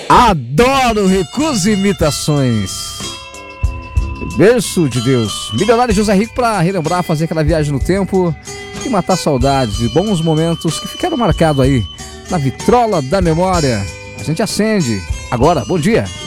Adoro Recusa Imitações. Berço de Deus. Milionário José Rico para relembrar, fazer aquela viagem no tempo e matar saudades de bons momentos que ficaram marcados aí na vitrola da memória. A gente acende. Agora, bom dia.